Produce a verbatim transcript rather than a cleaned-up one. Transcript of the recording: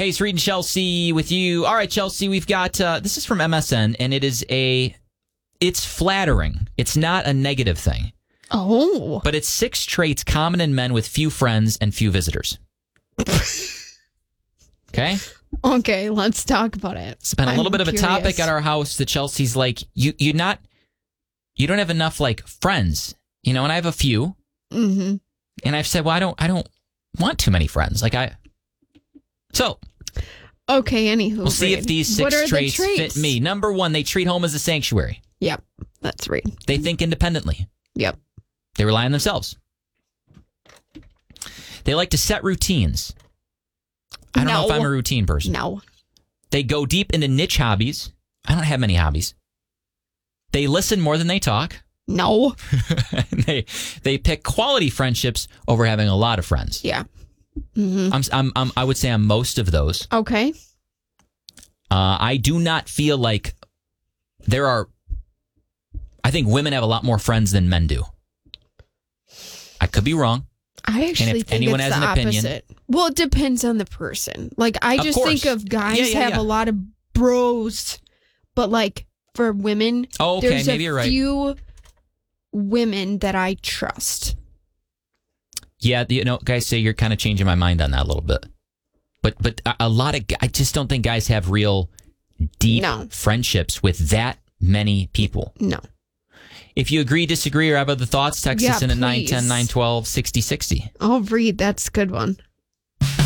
Hey, it's Reed and Chelsea with you. All right, Chelsea, we've got, uh, this is from M S N, and it is a, it's flattering. It's not a negative thing. Oh. But it's six traits common in men with few friends and few visitors. Okay? Okay, let's talk about it. It's been a little I'm bit of a curious. topic at our house that Chelsea's like, you, you're not, you don't have enough, like, friends, you know, and I have a few. Mm-hmm. And I've said, well, I don't, I don't want too many friends. Like, I, so. Okay, anywho. We'll see Reed. if these What six are traits, the traits fit me. Number one, they treat home as a sanctuary. Yep, that's right. They think independently. Yep. They rely on themselves. They like to set routines. I don't no. know if I'm a routine person. No. They go deep into niche hobbies. I don't have many hobbies. They listen more than they talk. No. they they pick quality friendships over having a lot of friends. Yeah. Mm-hmm. I'm, I'm, I'm, I would say I'm most of those. Okay. Uh, I do not feel like there are. I think women have a lot more friends than men do. I could be wrong. I actually and if think anyone it's has the an opinion, opposite. Well, it depends on the person. Like, I Of just course. think of guys Yeah, yeah, have yeah. a lot of bros, but like for women, Oh, okay, there's maybe a you're right. few women that I trust. Yeah, you know, guys say you're kind of changing my mind on that a little bit. But but a, a lot of gu- I just don't think guys have real deep No. friendships with that many people. No. If you agree, disagree, or have other thoughts, text Yeah, us in at nine please. ten, nine twelve, sixty sixty. I'll read. That's a good one.